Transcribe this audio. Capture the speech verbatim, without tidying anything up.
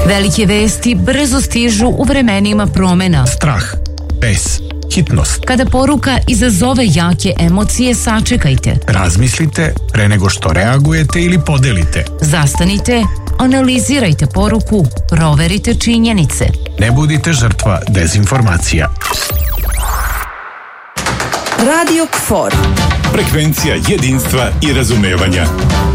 Velike vesti brzo stižu u vremenima promena. Strah, bes, hitnost. Kada poruka izazove jake emocije, sačekajte. Razmislite pre nego što reagujete ili podelite. Zastanite, analizirajte poruku, proverite činjenice. Ne budite žrtva dezinformacija. Radio K F O R. Frekvencija jedinstva i razumevanja.